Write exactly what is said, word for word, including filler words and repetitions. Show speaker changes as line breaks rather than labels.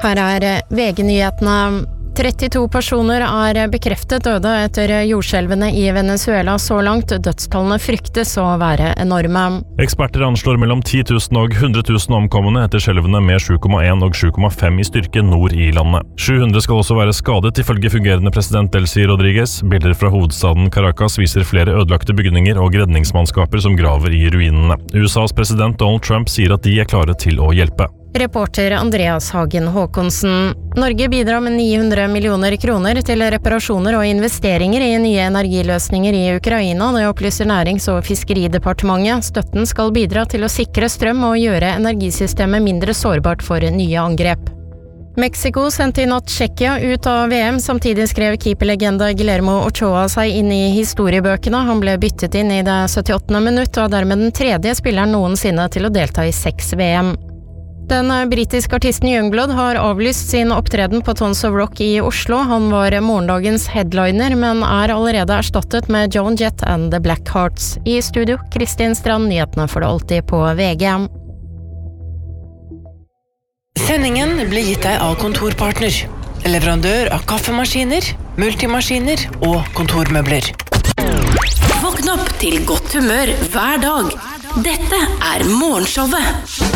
Her er V G-nyhetene. trettito personer er bekreftet døde etter jordskjelvene i Venezuela så langt. Dødstallene fryktes å være enorme.
Eksperter anslår mellom ti tusen og hundre tusen omkomne etter skjelvene med sju komma en og sju komma fem i styrke nord i landet. sju hundre skal også være skadet ifølge fungerende president Delcy Rodriguez. Bilder fra hovedstaden Caracas viser flere ødelagte bygninger og redningsmannskaper som graver i ruinene. U S A's president Donald Trump sier at de er klare til å hjelpe.
Reporter Andreas Hagen Håkonsen. Norge bidrar med ni hundre millioner kroner til reparasjoner og investeringer i nye energiløsninger i Ukraina, det opplyser Nærings- og Fiskeridepartementet. Støtten skal bidra til å sikre strøm og gjøre energisystemet mindre sårbart for nye angrep. Mexico sendte i natt Tsjekkia ut av V M, samtidig skrev keeperlegende Guillermo Ochoa seg inn i historiebøkene. Han ble byttet inn i det syttiåttende minutt, og dermed den tredje spilleren noensinne til å delta i seks V M. Den britiske artisten Youngblood har avlyst sin opptreden på Tons of Rock i Oslo. Han var morgendagens headliner, men er allerede erstattet med Joan Jett and the Blackhearts. I studio, Kristin Strand, nyhetene for det alltid på V G.
Sendingen blir gitt deg av Kontorpartner, leverandør av kaffemaskiner, multimaskiner og kontormøbler. Våkn opp til godt humør hver dag. Dette er Morgenshowet.